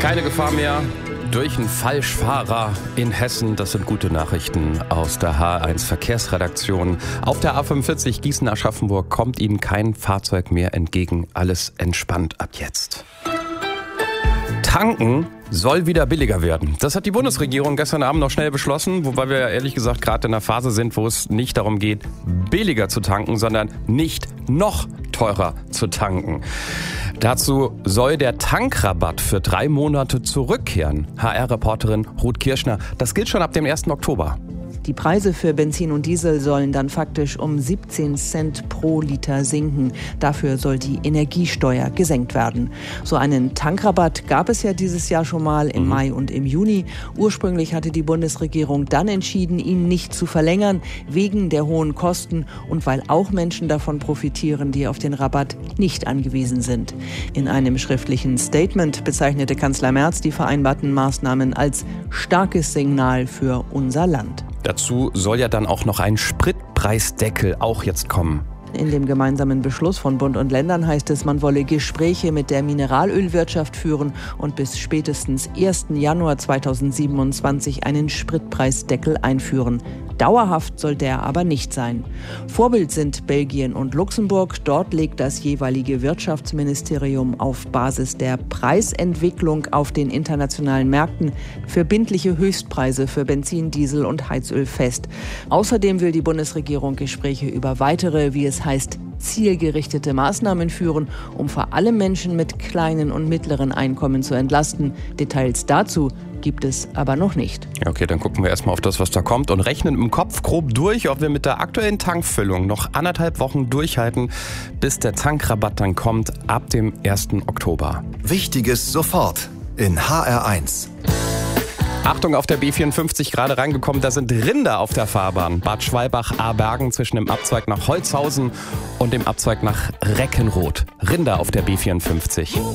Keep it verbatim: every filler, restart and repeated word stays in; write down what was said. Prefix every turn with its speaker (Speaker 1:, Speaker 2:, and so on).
Speaker 1: Keine Gefahr mehr durch einen Falschfahrer in Hessen. Das sind gute Nachrichten aus der H eins Verkehrsredaktion. Auf der A fünfundvierzig Gießen-Aschaffenburg kommt Ihnen kein Fahrzeug mehr entgegen. Alles entspannt ab jetzt. Tanken soll wieder billiger werden. Das hat die Bundesregierung gestern Abend noch schnell beschlossen, wobei wir ja ehrlich gesagt gerade in einer Phase sind, wo es nicht darum geht, billiger zu tanken, sondern nicht noch teurer zu tanken. Dazu soll der Tankrabatt für drei Monate zurückkehren. H R-Reporterin Ruth Kirschner, das gilt schon ab dem ersten Oktober.
Speaker 2: Die Preise für Benzin und Diesel sollen dann faktisch um siebzehn Cent pro Liter sinken. Dafür soll die Energiesteuer gesenkt werden. So einen Tankrabatt gab es ja dieses Jahr schon mal im mhm. Mai und im Juni. Ursprünglich hatte die Bundesregierung dann entschieden, ihn nicht zu verlängern, wegen der hohen Kosten und weil auch Menschen davon profitieren, die auf den Rabatt nicht angewiesen sind. In einem schriftlichen Statement bezeichnete Kanzler Merz die vereinbarten Maßnahmen als starkes Signal für unser Land.
Speaker 1: Dazu soll ja dann auch noch ein Spritpreisdeckel auch jetzt kommen.
Speaker 2: In dem gemeinsamen Beschluss von Bund und Ländern heißt es, man wolle Gespräche mit der Mineralölwirtschaft führen und bis spätestens ersten Januar zweitausendsiebenundzwanzig einen Spritpreisdeckel einführen. Dauerhaft soll der aber nicht sein. Vorbild sind Belgien und Luxemburg. Dort legt das jeweilige Wirtschaftsministerium auf Basis der Preisentwicklung auf den internationalen Märkten verbindliche Höchstpreise für Benzin, Diesel und Heizöl fest. Außerdem will die Bundesregierung Gespräche über weitere, wie es heißt, zielgerichtete Maßnahmen führen, um vor allem Menschen mit kleinen und mittleren Einkommen zu entlasten. Details dazu gibt es aber noch nicht.
Speaker 1: Okay, dann gucken wir erstmal auf das, was da kommt und rechnen im Kopf grob durch, ob wir mit der aktuellen Tankfüllung noch anderthalb Wochen durchhalten, bis der Tankrabatt dann kommt ab dem ersten Oktober.
Speaker 3: Wichtiges sofort in H R eins.
Speaker 1: Achtung, auf der B vierundfünfzig gerade reingekommen, da sind Rinder auf der Fahrbahn. Bad Schwalbach-Abergen zwischen dem Abzweig nach Holzhausen und dem Abzweig nach Reckenroth. Rinder auf der B vierundfünfzig.